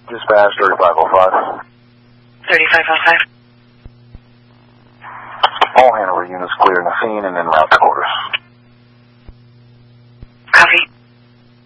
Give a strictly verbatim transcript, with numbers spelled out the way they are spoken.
Dispatch thirty-five oh five. thirty-five oh five. All Hanover units clear in the scene and in route to quarters.